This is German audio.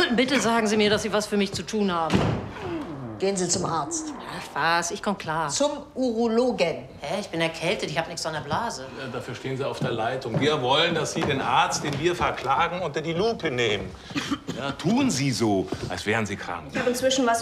Bitte sagen Sie mir, dass Sie was für mich zu tun haben. Gehen Sie zum Arzt. Ach was, ich komm klar. Zum Urologen. Hä, ich bin erkältet, ich habe nichts an der Blase. Dafür stehen Sie auf der Leitung. Wir wollen, dass Sie den Arzt, den wir verklagen, unter die Lupe nehmen. Ja, tun Sie so, als wären Sie krank. Ich habe inzwischen was